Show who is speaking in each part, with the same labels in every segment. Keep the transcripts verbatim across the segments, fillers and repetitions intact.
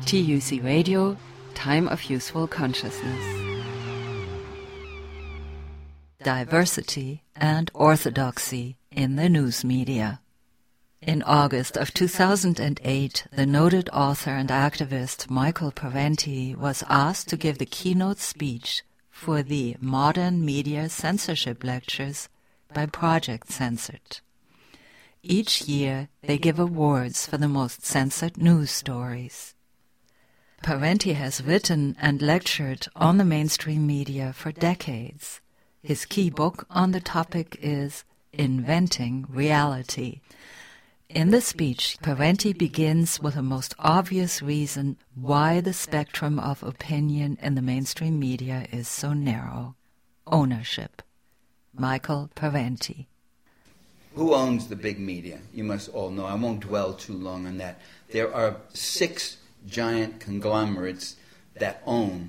Speaker 1: T U C Radio, Time of Useful Consciousness. Diversity and orthodoxy in the news media. In August of two thousand eight, the noted author and activist Michael Parenti was asked to give the keynote speech for the Modern Media Censorship Lectures by Project Censored. Each year, they give awards for the most censored news stories. Parenti has written and lectured on the mainstream media for decades. His key book on the topic is Inventing Reality. In the speech, Parenti begins with the most obvious reason why the spectrum of opinion in the mainstream media is so narrow: ownership. Michael Parenti.
Speaker 2: Who owns the big media? You must all know. I won't dwell too long on that. There are six giant conglomerates that own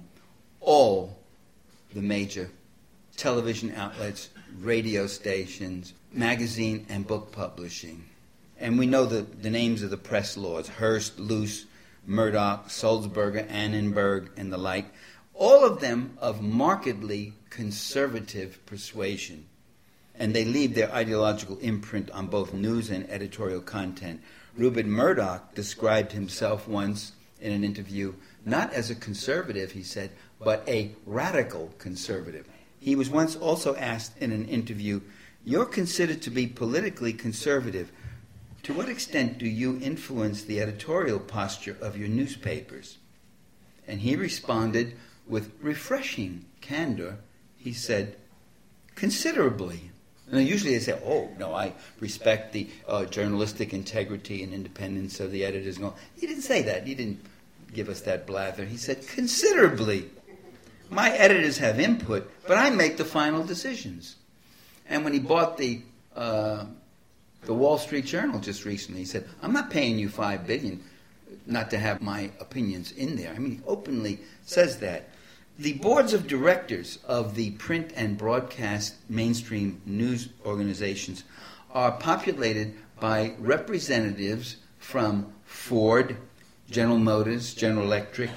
Speaker 2: all the major television outlets, radio stations, magazine and book publishing. And we know the, the names of the press lords: Hearst, Luce, Murdoch, Sulzberger, Annenberg, and the like. All of them of markedly conservative persuasion. And they leave their ideological imprint on both news and editorial content. Rupert Murdoch described himself once in an interview not as a conservative, he said, but a radical conservative. He was once also asked in an interview, "You're considered to be politically conservative. To what extent do you influence the editorial posture of your newspapers?" And he responded with refreshing candor. He said, "Considerably." And usually they say, "Oh, no, I respect the uh, journalistic integrity and independence of the editors." And all. He didn't say that. He didn't give us that blather. He said, "Considerably. My editors have input, but I make the final decisions." And when he bought the uh, the Wall Street Journal just recently, he said, "I'm not paying you five billion dollars not to have my opinions in there." I mean, he openly says that. The boards of directors of the print and broadcast mainstream news organizations are populated by representatives from Ford, General Motors, General Electric,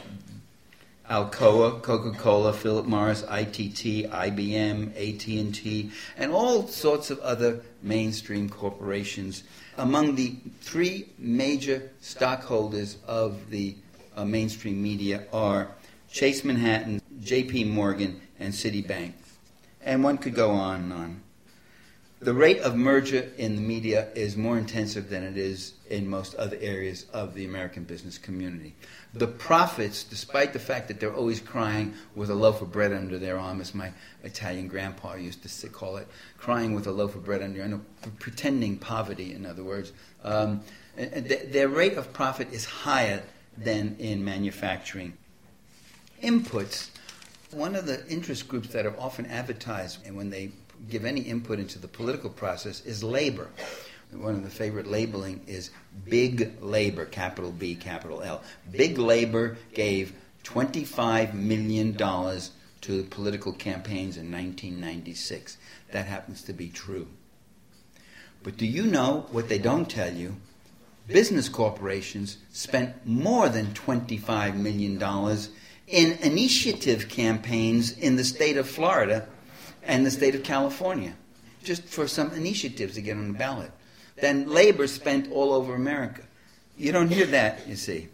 Speaker 2: Alcoa, Coca-Cola, Philip Morris, I T T, I B M, A T and T, and all sorts of other mainstream corporations. Among the three major stockholders of the uh, mainstream media are Chase Manhattan, J P Morgan, and Citibank. And one could go on and on. The rate of merger in the media is more intensive than it is in most other areas of the American business community. The profits, despite the fact that they're always crying with a loaf of bread under their arm, as my Italian grandpa used to call it, crying with a loaf of bread under your arm, pretending poverty, in other words, um, their rate of profit is higher than in manufacturing. Inputs. One of the interest groups that are often advertised and when they give any input into the political process is labor. One of the favorite labeling is Big Labor, capital B, capital L. Big Labor gave twenty-five million dollars to political campaigns in nineteen ninety-six. That happens to be true. But do you know what they don't tell you? Business corporations spent more than twenty-five million dollars in initiative campaigns in the state of Florida and the state of California, just for some initiatives to get on the ballot. Then labor spent all over America. You don't hear that, you see.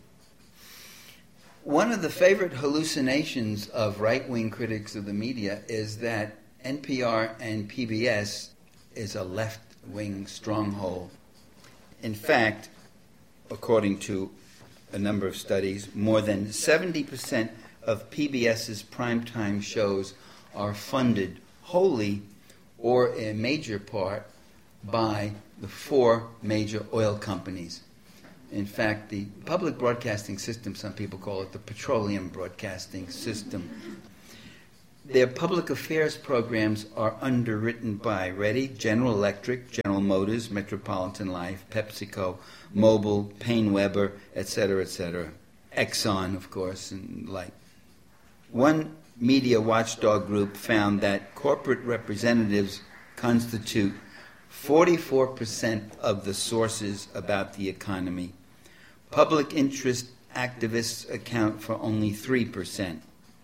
Speaker 2: One of the favorite hallucinations of right-wing critics of the media is that N P R and P B S is a left-wing stronghold. In fact, according to a number of studies, more than seventy percent of PBS's primetime shows are funded wholly or in major part by the four major oil companies. In fact, the public broadcasting system, some people call it the petroleum broadcasting system. Their public affairs programs are underwritten by, ready, General Electric, General Motors, Metropolitan Life, PepsiCo, Mobil, Paine-Webber, et cetera, et cetera. Exxon, of course, and like. One media watchdog group found that corporate representatives constitute forty-four percent of the sources about the economy. Public interest activists account for only three percent.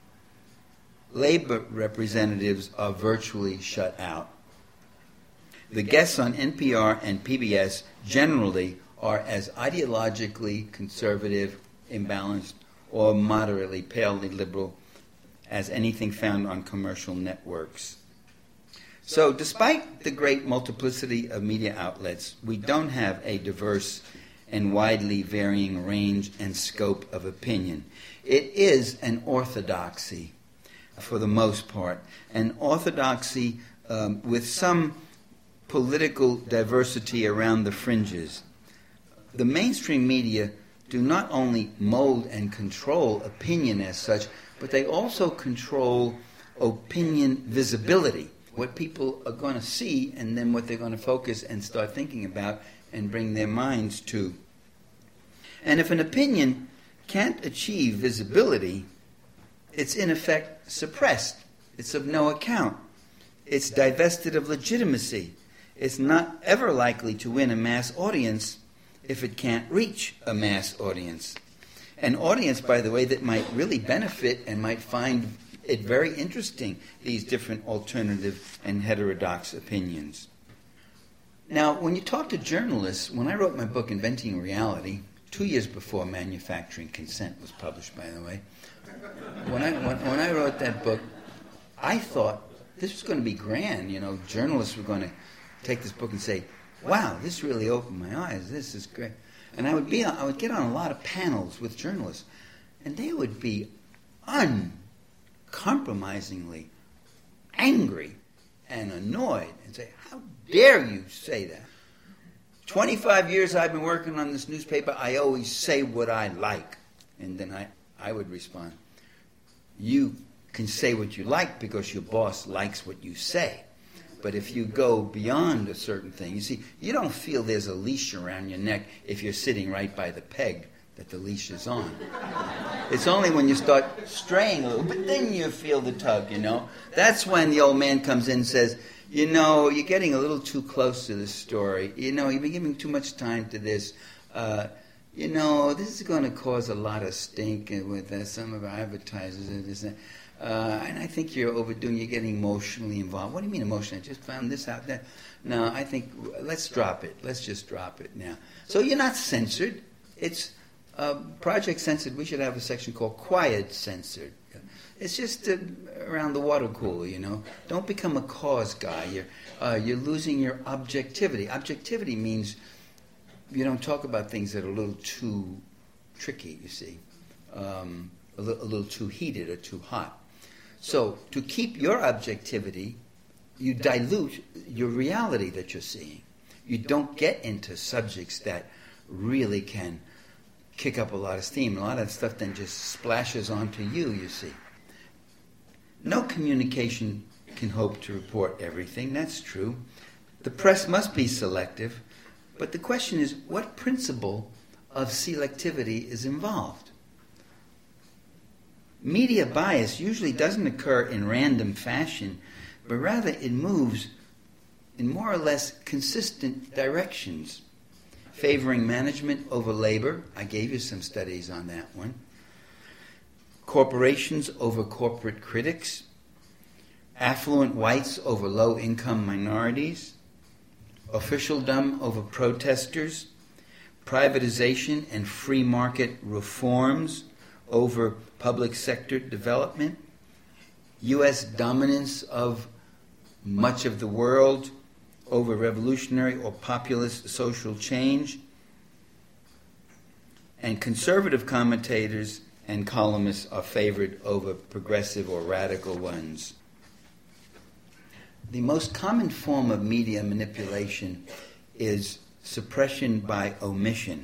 Speaker 2: Labor representatives are virtually shut out. The guests on N P R and P B S generally are as ideologically conservative, imbalanced, or moderately palely liberal as anything found on commercial networks. So despite the great multiplicity of media outlets, we don't have a diverse and widely varying range and scope of opinion. It is an orthodoxy, for the most part, an orthodoxy um, with some political diversity around the fringes. The mainstream media do not only mold and control opinion as such, but they also control opinion visibility, what people are going to see and then what they're going to focus and start thinking about and bring their minds to. And if an opinion can't achieve visibility, it's in effect suppressed. It's of no account. It's divested of legitimacy. It's not ever likely to win a mass audience if it can't reach a mass audience. An audience, by the way, that might really benefit and might find it very interesting, these different alternative and heterodox opinions. Now, when you talk to journalists, when I wrote my book, Inventing Reality, two years before Manufacturing Consent was published, by the way, when I, when, when I wrote that book, I thought this was going to be grand. You know, journalists were going to take this book and say, wow, this really opened my eyes. This is great. And I would be, I would get on a lot of panels with journalists, and they would be uncompromisingly angry and annoyed and say, how dare you say that? twenty-five years I've been working on this newspaper, I always say what I like. And then I, I would respond, you can say what you like because your boss likes what you say. But if you go beyond a certain thing, you see, you don't feel there's a leash around your neck if you're sitting right by the peg that the leash is on. It's only when you start straying a little, but then you feel the tug, you know. That's when the old man comes in and says, you know, you're getting a little too close to this story. You know, you've been giving too much time to this. Uh, you know, this is going to cause a lot of stink with uh, some of our advertisers and this and that. Uh, and I think you're overdoing, you're getting emotionally involved. What do you mean emotionally? I just found this out there. No, I think, let's drop it. Let's just drop it now. So you're not censored. It's uh, Project Censored. We should have a section called Quiet Censored. It's just uh, around the water cooler, you know. Don't become a cause guy. You're, uh, you're losing your objectivity. Objectivity means you don't talk about things that are a little too tricky, you see, um, a, li- a little too heated or too hot. So to keep your objectivity, you dilute your reality that you're seeing. You don't get into subjects that really can kick up a lot of steam. A lot of that stuff then just splashes onto you, you see. No communication can hope to report everything. That's true. The press must be selective. But the question is, what principle of selectivity is involved? Media bias usually doesn't occur in random fashion, but rather it moves in more or less consistent directions, favoring management over labor. I gave you some studies on that one. Corporations over corporate critics, affluent whites over low-income minorities, officialdom over protesters, privatization and free market reforms over public sector development, U S dominance of much of the world over revolutionary or populist social change, and conservative commentators and columnists are favored over progressive or radical ones. The most common form of media manipulation is suppression by omission.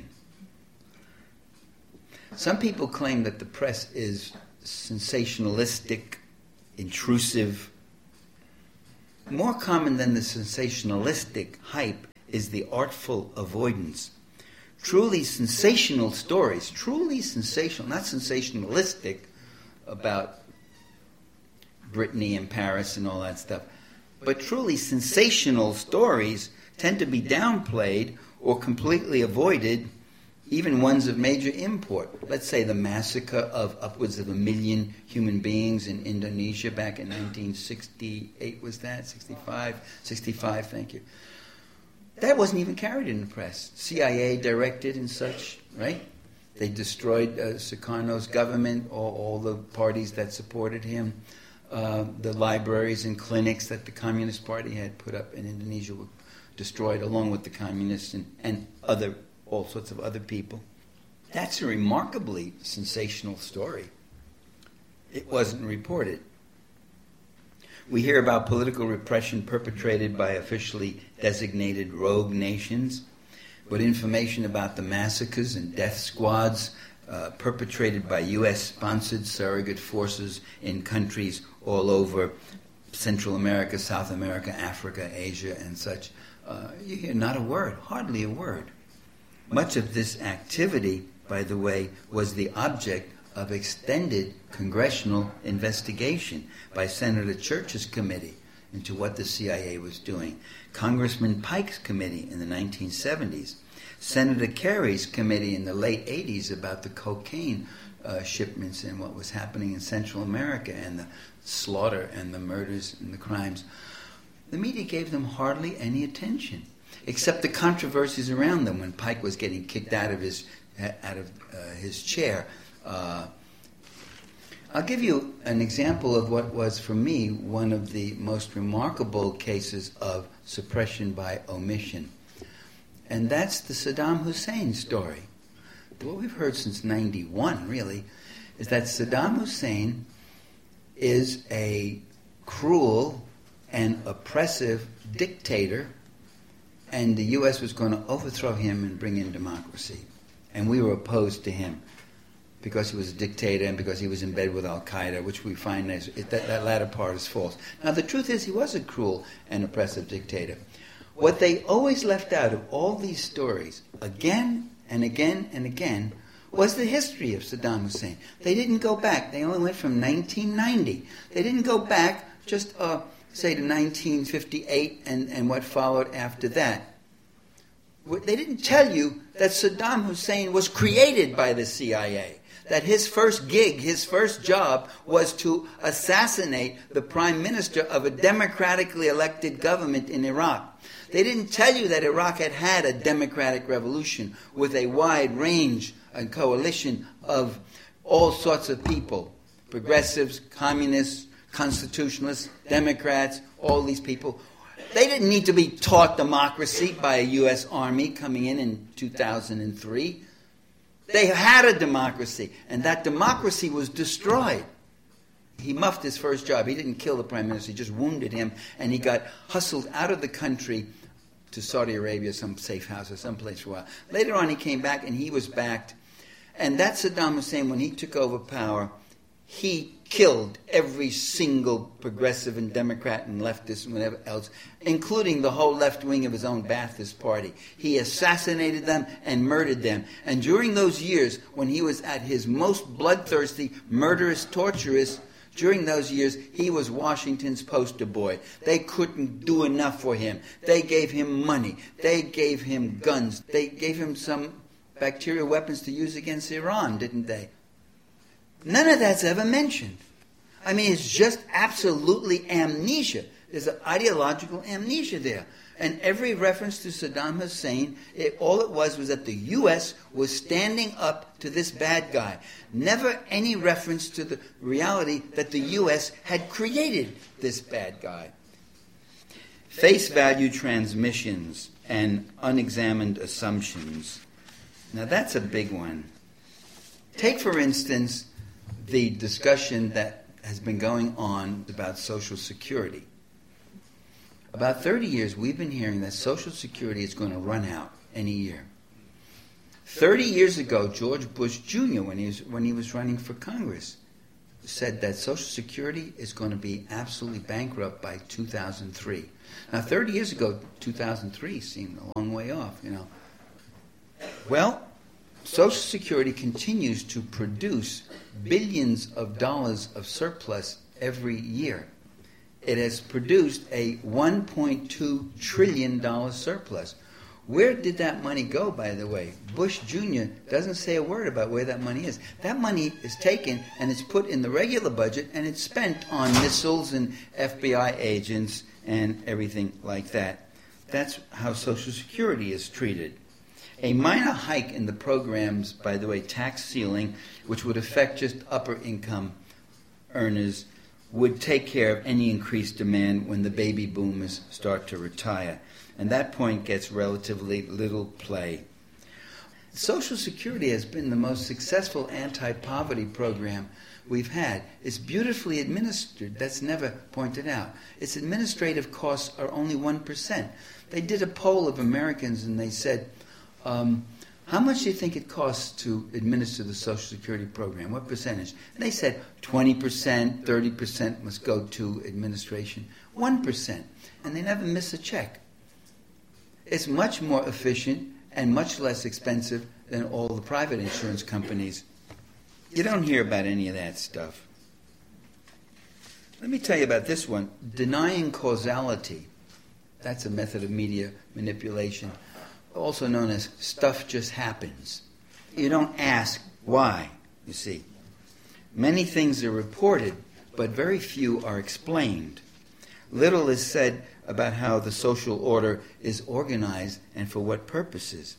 Speaker 2: Some people claim that the press is sensationalistic, intrusive. More common than the sensationalistic hype is the artful avoidance. Truly sensational stories, truly sensational, not sensationalistic about Brittany and Paris and all that stuff, but truly sensational stories tend to be downplayed or completely avoided even ones of major import. Let's say the massacre of upwards of a million human beings in Indonesia back in nineteen sixty-eight, was that? sixty-five? sixty-five, thank you. That wasn't even carried in the press. C I A directed and such, right? They destroyed uh, Sukarno's government, all, all the parties that supported him. Uh, the libraries and clinics that the Communist Party had put up in Indonesia were destroyed, along with the communists and, and other all sorts of other people. That's a remarkably sensational story. It wasn't reported. We hear about political repression perpetrated by officially designated rogue nations, but information about the massacres and death squads uh, perpetrated by U S-sponsored surrogate forces in countries all over Central America, South America, Africa, Asia, and such, uh, you hear not a word, hardly a word. Much of this activity, by the way, was the object of extended congressional investigation by Senator Church's committee into what the C I A was doing, Congressman Pike's committee in the nineteen seventies, Senator Kerry's committee in the late eighties about the cocaine uh, shipments and what was happening in Central America and the slaughter and the murders and the crimes. The media gave them hardly any attention, except the controversies around them when Pike was getting kicked out of his out of uh, his chair. Uh, I'll give you an example of what was, for me, one of the most remarkable cases of suppression by omission. And that's the Saddam Hussein story. What we've heard since ninety-one, really, is that Saddam Hussein is a cruel and oppressive dictator, and the U S was going to overthrow him and bring in democracy. And we were opposed to him because he was a dictator and because he was in bed with Al-Qaeda, which we find is, that, that latter part is false. Now, the truth is he was a cruel and oppressive dictator. What they always left out of all these stories, again and again and again, was the history of Saddam Hussein. They didn't go back. They only went from nineteen ninety. They didn't go back just, uh, say, to nineteen fifty-eight and, and what followed after that. They didn't tell you that Saddam Hussein was created by the C I A, that his first gig, his first job, was to assassinate the prime minister of a democratically elected government in Iraq. They didn't tell you that Iraq had had a democratic revolution with a wide range and coalition of all sorts of people, progressives, communists, constitutionalists, Democrats, all these people. They didn't need to be taught democracy by a U S Army coming in in two thousand three. They had a democracy, and that democracy was destroyed. He muffed his first job. He didn't kill the prime minister. He just wounded him, and he got hustled out of the country to Saudi Arabia, some safe house or someplace for a while. Later on, he came back, and he was backed. And that Saddam Hussein, when he took over power, he killed every single progressive and Democrat and leftist and whatever else, including the whole left wing of his own Ba'athist party. He assassinated them and murdered them. And during those years, when he was at his most bloodthirsty, murderous, torturous, during those years, he was Washington's poster boy. They couldn't do enough for him. They gave him money. They gave him guns. They gave him some bacterial weapons to use against Iran, didn't they? None of that's ever mentioned. I mean, it's just absolutely amnesia. There's an ideological amnesia there. And every reference to Saddam Hussein, it, all it was was that the U S was standing up to this bad guy. Never any reference to the reality that the U S had created this bad guy. Face value transmissions and unexamined assumptions. Now, that's a big one. Take, for instance, the discussion that has been going on about Social Security. About thirty years, we've been hearing that Social Security is going to run out any year. thirty years ago, George Bush Junior, when he was, when he was running for Congress, said that Social Security is going to be absolutely bankrupt by two thousand three. Now, thirty years ago, two thousand three seemed a long way off, you know. Well, Social Security continues to produce billions of dollars of surplus every year. It has produced a one point two trillion dollars surplus. Where did that money go, by the way? Bush Junior doesn't say a word about where that money is. That money is taken and it's put in the regular budget and it's spent on missiles and F B I agents and everything like that. That's how Social Security is treated. A minor hike in the program's, by the way, tax ceiling, which would affect just upper income earners, would take care of any increased demand when the baby boomers start to retire. And that point gets relatively little play. Social Security has been the most successful anti-poverty program we've had. It's beautifully administered. That's never pointed out. Its administrative costs are only one percent. They did a poll of Americans and they said, um, how much do you think it costs to administer the Social Security program? What percentage? And they said twenty percent, thirty percent must go to administration. one percent. And they never miss a check. It's much more efficient and much less expensive than all the private insurance companies. You don't hear about any of that stuff. Let me tell you about this one. Denying causality. That's a method of media manipulation, also known as stuff just happens. You don't ask why, you see. Many things are reported, but very few are explained. Little is said about how the social order is organized and for what purposes.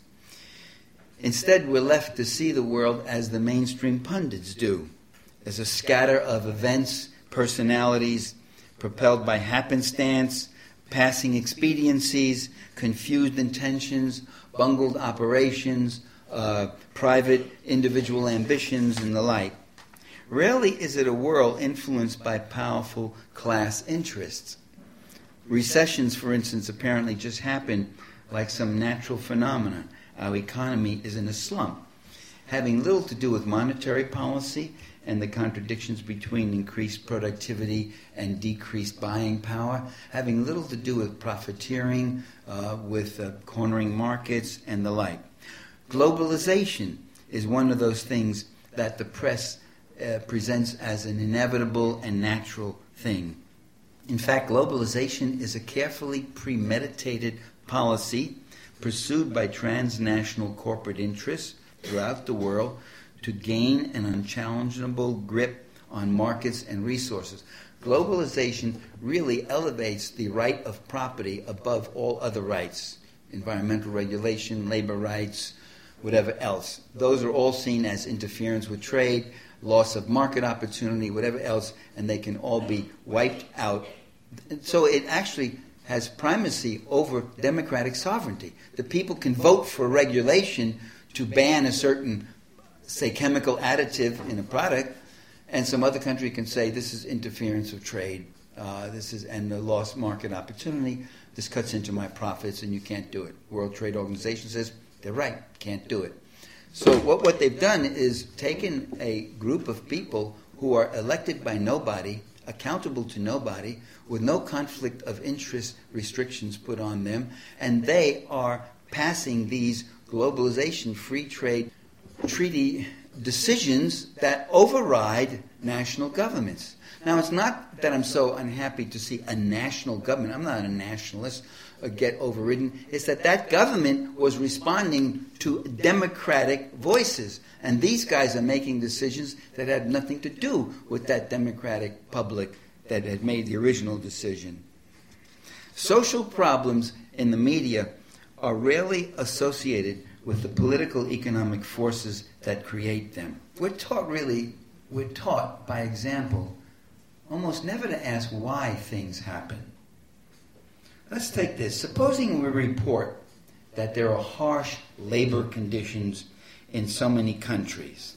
Speaker 2: Instead, we're left to see the world as the mainstream pundits do, as a scatter of events, personalities, propelled by happenstance, passing expediencies, confused intentions, bungled operations, uh, private individual ambitions, and the like. Rarely is it a world influenced by powerful class interests. Recessions, for instance, apparently just happen like some natural phenomenon. Our economy is in a slump, having little to do with monetary policy and the contradictions between increased productivity and decreased buying power, having little to do with profiteering, uh, with uh, cornering markets, and the like. Globalization is one of those things that the press uh, presents as an inevitable and natural thing. In fact, globalization is a carefully premeditated policy pursued by transnational corporate interests throughout the world to gain an unchallengeable grip on markets and resources. Globalization really elevates the right of property above all other rights, environmental regulation, labor rights, whatever else. Those are all seen as interference with trade, loss of market opportunity, whatever else, and they can all be wiped out. So it actually has primacy over democratic sovereignty. The people can vote for regulation to ban a certain, say, chemical additive in a product, and some other country can say this is interference of trade, uh, this is and the lost market opportunity, this cuts into my profits and you can't do it. World Trade Organization says they're right, can't do it. So what, what they've done is taken a group of people who are elected by nobody, accountable to nobody, with no conflict of interest restrictions put on them, and they are passing these globalization free trade treaty decisions that override national governments. Now, it's not that I'm so unhappy to see a national government. I'm not a nationalist or get overridden. It's that that government was responding to democratic voices. And these guys are making decisions that had nothing to do with that democratic public that had made the original decision. Social problems in the media are rarely associated with the political economic forces that create them. We're taught really, we're taught by example, almost never to ask why things happen. Let's take this. Supposing we report that there are harsh labor conditions in so many countries.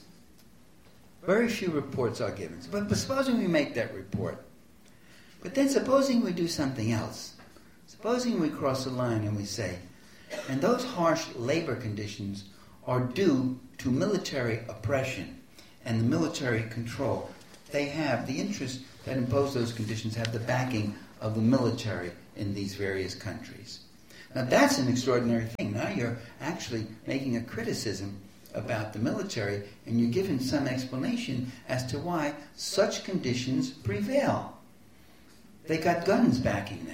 Speaker 2: Very few reports are given. But, but supposing we make that report. But then supposing we do something else. Supposing we cross a line and we say, and those harsh labor conditions are due to military oppression and the military control. They have, the interests that impose those conditions have the backing of the military in these various countries. Now that's an extraordinary thing. Now you're actually making a criticism about the military and you're giving some explanation as to why such conditions prevail. They got guns backing them.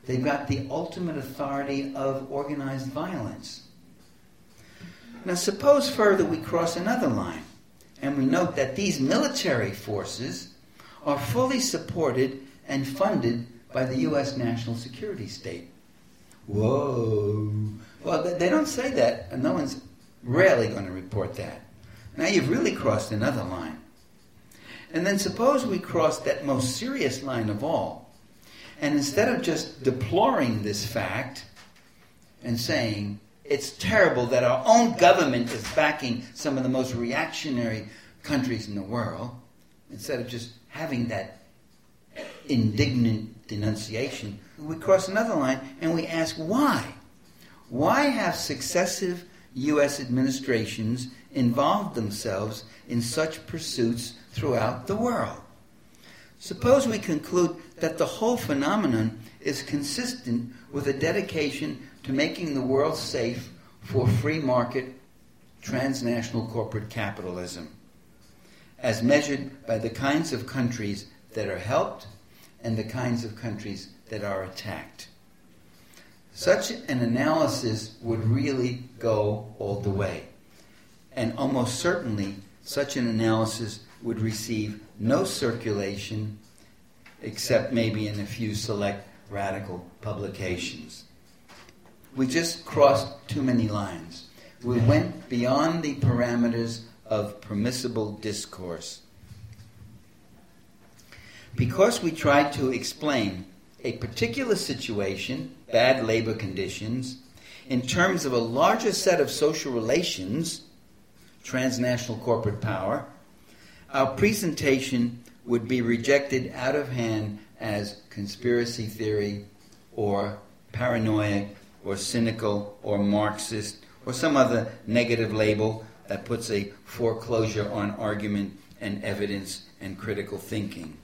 Speaker 2: They've got the ultimate authority of organized violence. Now suppose further we cross another line, and we note that these military forces are fully supported and funded by the U S national security state. Whoa. Well, they don't say that, and no one's rarely going to report that. Now you've really crossed another line. And then suppose we cross that most serious line of all, and instead of just deploring this fact and saying, it's terrible that our own government is backing some of the most reactionary countries in the world, instead of just having that indignant denunciation, we cross another line and we ask why? Why have successive U S administrations involved themselves in such pursuits throughout the world? Suppose we conclude that the whole phenomenon is consistent with a dedication to making the world safe for free market transnational corporate capitalism, as measured by the kinds of countries that are helped and the kinds of countries that are attacked. Such an analysis would really go all the way. And almost certainly, such an analysis would receive no circulation except maybe in a few select radical publications. We just crossed too many lines. We went beyond the parameters of permissible discourse. Because we tried to explain a particular situation, bad labor conditions, in terms of a larger set of social relations, transnational corporate power, our presentation would be rejected out of hand as conspiracy theory or paranoid or cynical or Marxist or some other negative label that puts a foreclosure on argument and evidence and critical thinking.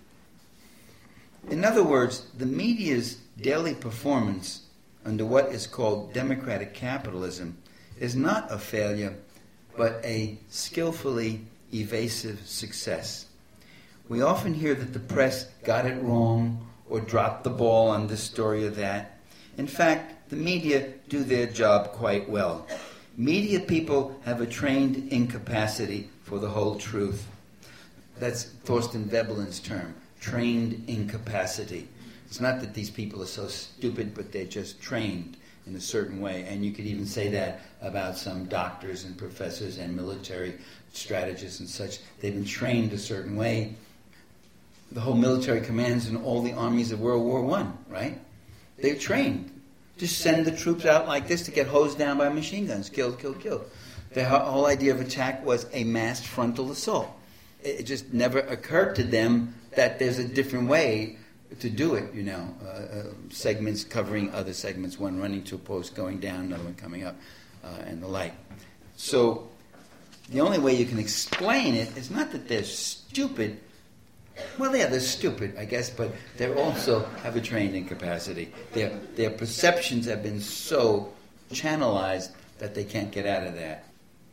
Speaker 2: In other words, the media's daily performance under what is called democratic capitalism is not a failure, but a skillfully evasive success. We often hear that the press got it wrong or dropped the ball on this story or that. In fact, the media do their job quite well. Media people have a trained incapacity for the whole truth. That's Thorstein Veblen's term, trained incapacity. It's not that these people are so stupid, but they're just trained in a certain way. And you could even say that about some doctors and professors and military strategists and such. They've been trained a certain way. The whole military commands in all the armies of World War One, right? They're trained. Just send the troops out like this to get hosed down by machine guns. Killed, killed, killed. The whole idea of attack was a massed frontal assault. It just never occurred to them that there's a different way to do it, you know. Uh, uh, segments covering other segments, one running to a post, going down, another one coming up, uh, and the like. So the only way you can explain it is not that they're stupid. Well, yeah, they're stupid, I guess, but they also have a trained incapacity. Their, their perceptions have been so channelized that they can't get out of that.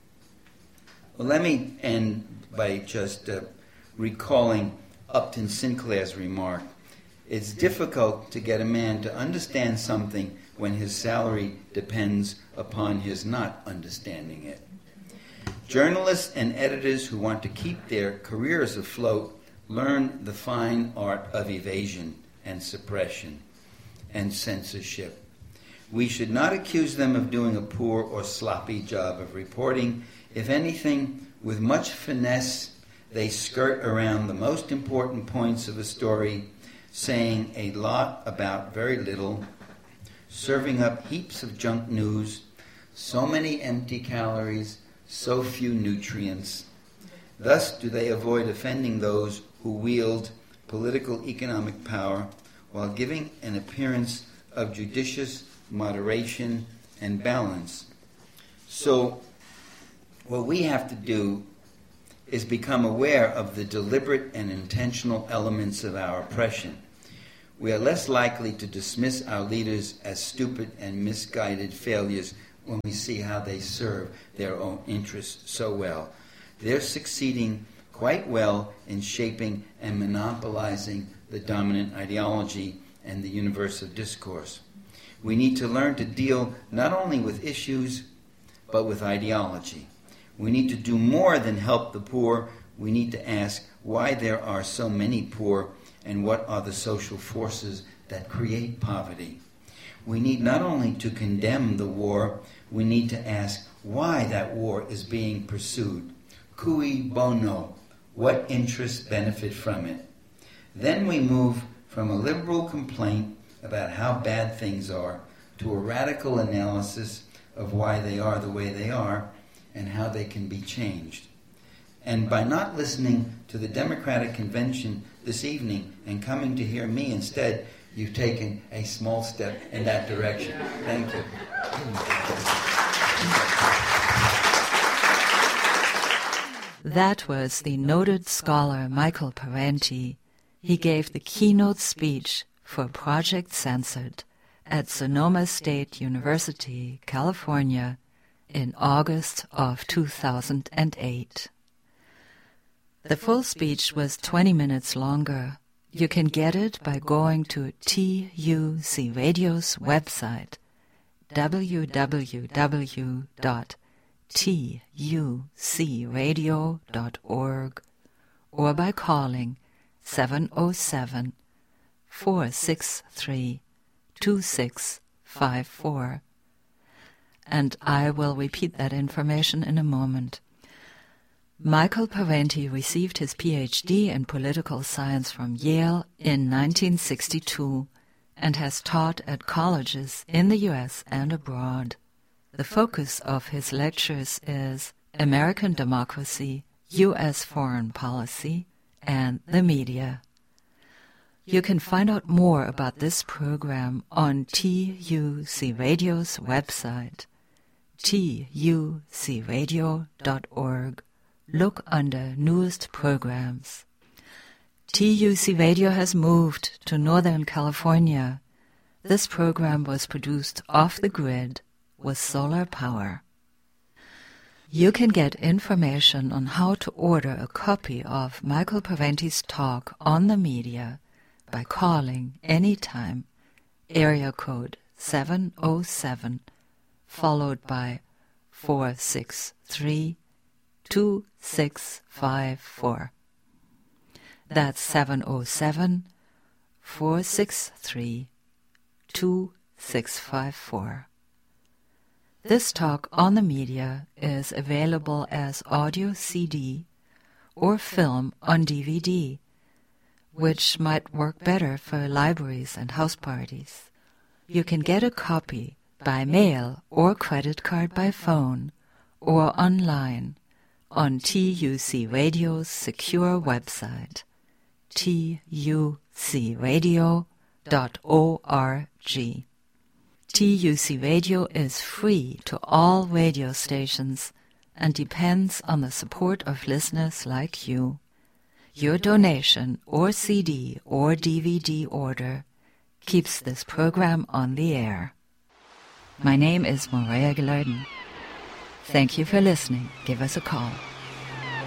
Speaker 2: Well, let me end by just uh, recalling Upton Sinclair's remark. It's difficult to get a man to understand something when his salary depends upon his not understanding it. Journalists and editors who want to keep their careers afloat learn the fine art of evasion and suppression and censorship. We should not accuse them of doing a poor or sloppy job of reporting. If anything, with much finesse, they skirt around the most important points of a story, saying a lot about very little, serving up heaps of junk news, so many empty calories, so few nutrients. Thus do they avoid offending those who wield political economic power while giving an appearance of judicious moderation and balance. So what we have to do is become aware of the deliberate and intentional elements of our oppression. We are less likely to dismiss our leaders as stupid and misguided failures when we see how they serve their own interests so well. They're succeeding quite well in shaping and monopolizing the dominant ideology and the universe of discourse. We need to learn to deal not only with issues, but with ideology. We need to do more than help the poor. We need to ask why there are so many poor and what are the social forces that create poverty. We need not only to condemn the war, we need to ask why that war is being pursued. Cui bono? What interests benefit from it? Then we move from a liberal complaint about how bad things are to a radical analysis of why they are the way they are and how they can be changed. And by not listening to the Democratic Convention this evening and coming to hear me instead, you've taken a small step in that direction. Thank you.
Speaker 1: That was the noted scholar Michael Parenti. He gave the keynote speech for Project Censored at Sonoma State University, California, in August of two thousand eight. The full speech was twenty minutes longer. You can get it by going to T U C Radio's website, w w w dot t u c radio dot org, or by calling seven oh seven, four six three, two six five four. And I will repeat that information in a moment. Michael Parenti received his P H D in political science from Yale in nineteen sixty-two and has taught at colleges in the U S and abroad. The focus of his lectures is American democracy, U S foreign policy, and the media. You can find out more about this program on T U C Radio's website, t u c radio dot org. Look under Newest Programs. T U C Radio has moved to Northern California. This program was produced off the grid with solar power. You can get information on how to order a copy of Michael Parenti's talk on the media by calling anytime area code seven oh seven followed by four six three, two six five four. That's seven oh seven, four six three, two six five four. This talk on the media is available as audio C D or film on D V D, which might work better for libraries and house parties. You can get a copy by mail or credit card by phone or online on T U C Radio's secure website, t u c radio dot org. T U C Radio is free to all radio stations and depends on the support of listeners like you. Your donation or C D or D V D order keeps this program on the air. My name is Morea Gelarden. Thank you for listening. Give us a call.